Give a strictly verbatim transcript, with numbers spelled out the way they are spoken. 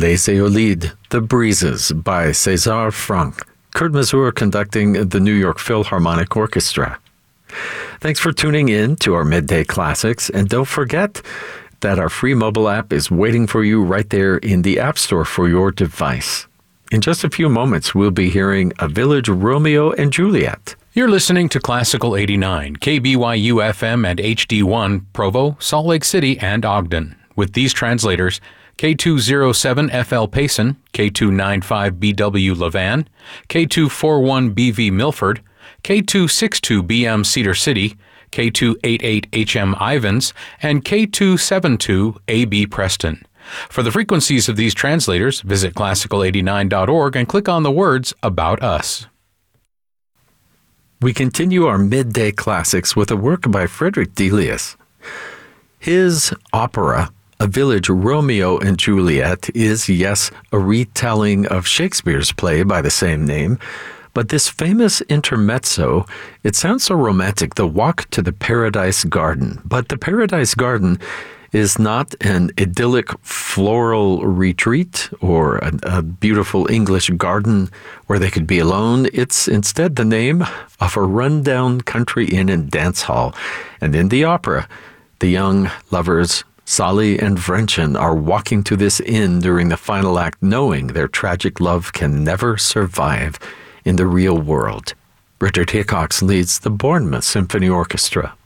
Les Eolides, The Breezes by César Franck. Kurt Masur conducting the New York Philharmonic Orchestra. Thanks for tuning in to our Midday Classics, and don't forget that our free mobile app is waiting for you right there in the App Store for your device. In just a few moments, we'll be hearing A Village Romeo and Juliet. You're listening to Classical eighty-nine, K B Y U F M and H D one, Provo, Salt Lake City, and Ogden. With these translators, K two oh seven F L Payson, K two ninety-five B W Levan, K two forty-one B V Milford, K two sixty-two B M Cedar City, K two eighty-eight H M Ivans, and K two seventy-two A B Preston. For the frequencies of these translators, visit classical eighty-nine dot org and click on the words About Us. We continue our Midday Classics with a work by Frederick Delius. His opera, A Village Romeo and Juliet, is, yes, a retelling of Shakespeare's play by the same name, but this famous intermezzo, it sounds so romantic, the walk to the Paradise Garden. But the Paradise Garden is not an idyllic floral retreat or a, a beautiful English garden where they could be alone. It's instead the name of a rundown country inn and dance hall. And in the opera, the young lovers Sally and Vrenchen are walking to this inn during the final act, knowing their tragic love can never survive in the real world. Richard Hickox leads the Bournemouth Symphony Orchestra.